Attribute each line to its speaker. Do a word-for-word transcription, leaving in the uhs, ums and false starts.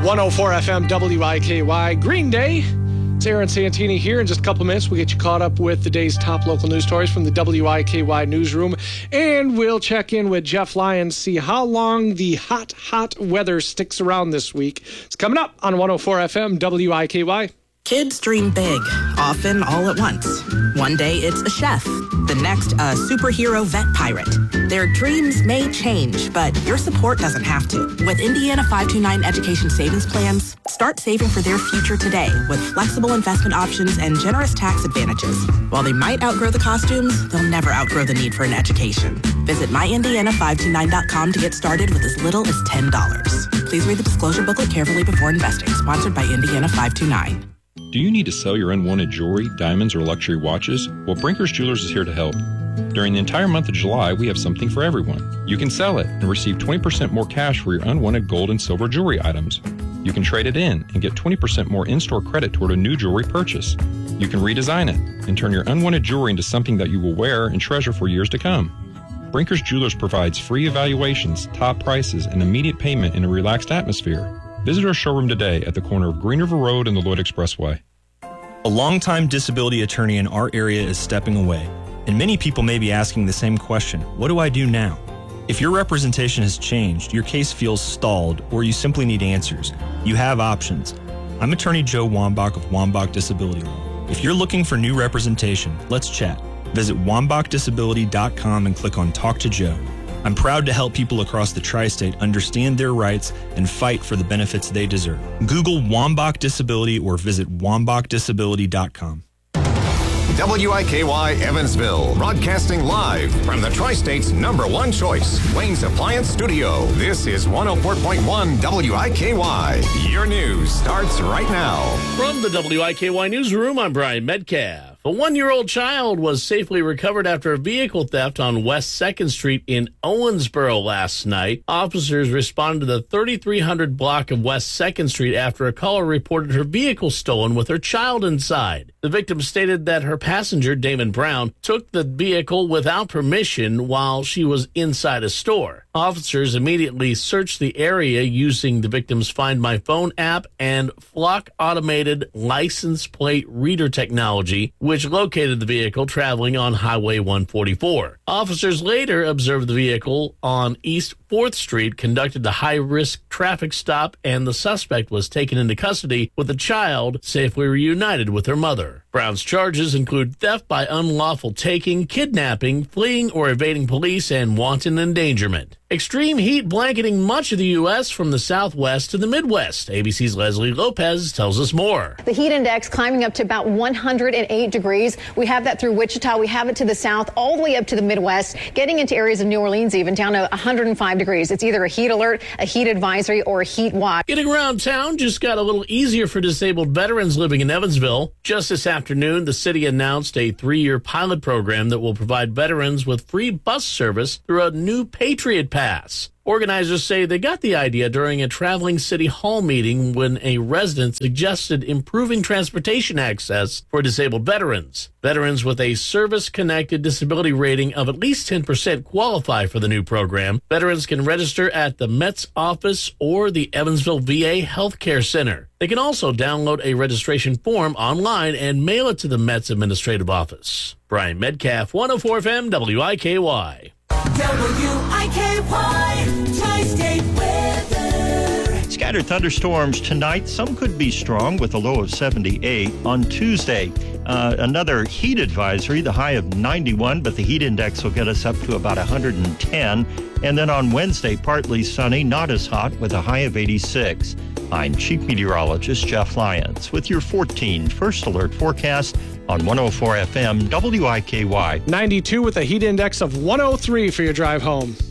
Speaker 1: one oh four F M W I K Y. Green Day. It's Aaron Santini here. In just a couple minutes, we'll get you caught up with the day's top local news stories from the W I K Y newsroom. And we'll check in with Jeff Lyons, see how long the hot, hot weather sticks around this week. It's coming up on one oh four F M W I K Y.
Speaker 2: Kids dream big, often all at once. One day it's a chef, the next a superhero vet pirate. Their dreams may change, but your support doesn't have to. With Indiana five two nine Education Savings Plans, start saving for their future today with flexible investment options and generous tax advantages. While they might outgrow the costumes, they'll never outgrow the need for an education. Visit my indiana five two nine dot com to get started with as little as ten dollars. Please read the disclosure booklet carefully before investing. Sponsored by Indiana five two nine.
Speaker 3: Do you need to sell your unwanted jewelry, diamonds, or luxury watches? Well, Brinker's Jewelers is here to help. During the entire month of July, we have something for everyone. You can sell it and receive twenty percent more cash for your unwanted gold and silver jewelry items. You can trade it in and get twenty percent more in-store credit toward a new jewelry purchase. You can redesign it and turn your unwanted jewelry into something that you will wear and treasure for years to come. Brinker's Jewelers provides free evaluations, top prices, and immediate payment in a relaxed atmosphere. Visit our showroom today at the corner of Green River Road and the Lloyd Expressway.
Speaker 4: A longtime disability attorney in our area is stepping away, and many people may be asking the same question: what do I do now? If your representation has changed, your case feels stalled, or you simply need answers, you have options. I'm attorney Joe Wambach of Wambach Disability Law. If you're looking for new representation, let's chat. Visit wambach disability dot com and click on Talk to Joe. I'm proud to help people across the tri-state understand their rights and fight for the benefits they deserve. Google Wambach Disability or visit wambach disability dot com.
Speaker 5: W I K Y Evansville, broadcasting live from the Tri-State's number one choice, Wayne's Appliance Studio. This is one oh four point one W I K Y. Your news starts right now.
Speaker 6: From the W I K Y newsroom, I'm Brian Metcalf. A one-year-old child was safely recovered after a vehicle theft on West second Street in Owensboro last night. Officers responded to the thirty-three hundred block of West second Street after a caller reported her vehicle stolen with her child inside. The victim stated that her passenger, Damon Brown, took the vehicle without permission while she was inside a store. Officers immediately searched the area using the victim's Find My Phone app and Flock automated license plate reader technology, which located the vehicle traveling on Highway one forty-four. Officers later observed the vehicle on East fourth Street, conducted a high-risk traffic stop, and the suspect was taken into custody with the child safely reunited with her mother. Brown's charges include theft by unlawful taking, kidnapping, fleeing or evading police, and wanton endangerment. Extreme heat blanketing much of the U S from the southwest to the Midwest. A B C's Leslie Lopez tells us more.
Speaker 7: The heat index climbing up to about one hundred eight degrees. We have that through Wichita. We have it to the south, all the way up to the Midwest, getting into areas of New Orleans even down to one hundred five degrees. It's either a heat alert, a heat advisory, or a heat watch.
Speaker 6: Getting around town just got a little easier for disabled veterans living in Evansville. Just this afternoon, the city announced a three-year pilot program that will provide veterans with free bus service through a new Patriot Pass. Organizers say they got the idea during a traveling city hall meeting when a resident suggested improving transportation access for disabled veterans. Veterans with a service-connected disability rating of at least ten percent qualify for the new program. Veterans can register at the Met's office or the Evansville V A Healthcare Center. They can also download a registration form online and mail it to the Met's administrative office. Brian Metcalf, one oh four F M W I K Y.
Speaker 8: W I K Y, Tri-State weather.
Speaker 9: Scattered thunderstorms tonight. Some could be strong with a low of seventy-eight. On Tuesday, uh, another heat advisory, the high of ninety-one, but the heat index will get us up to about one hundred ten. And then on Wednesday, partly sunny, not as hot, with a high of eighty-six. I'm Chief Meteorologist Jeff Lyons with your fourteen First Alert forecast on one oh four F M W I K Y.
Speaker 1: ninety-two with a heat index of one oh three for your drive home.